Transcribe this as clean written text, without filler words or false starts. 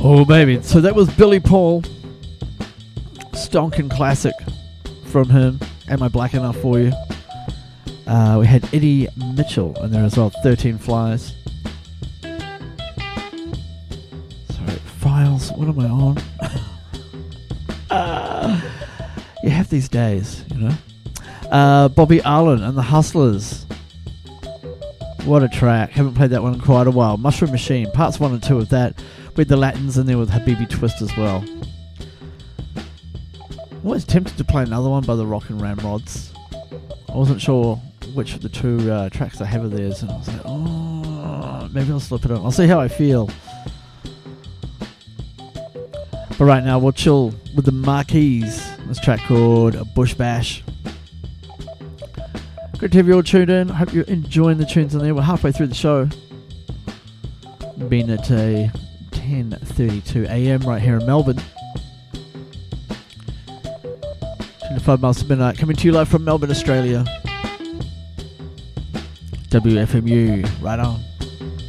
Oh, baby. So that was Billy Paul. Stonkin' classic from him. Am I Black Enough For You? We had Eddie Mitchell in there as well. 13 Flies. Sorry, files. What am I on? You have these days, you know. Bobby Allen and the Hustlers. What a track. Haven't played that one in quite a while. Mushroom Machine, parts 1 and 2 of that. With the Latins in there with Habibi Twist as well. I'm always tempted to play another one by the Rockin' Ramrods. I wasn't sure which of the two tracks I have of theirs, and I was like, oh, maybe I'll slip it on. I'll see how I feel. But right now, we'll chill with the Marquees. This track called Bush Bash. Great to have you all tuned in. Hope you're enjoying the tunes in there. We're halfway through the show. Been at 10:32 a.m. right here in Melbourne. 25 miles to midnight. Coming to you live from Melbourne, Australia. WFMU. Right on.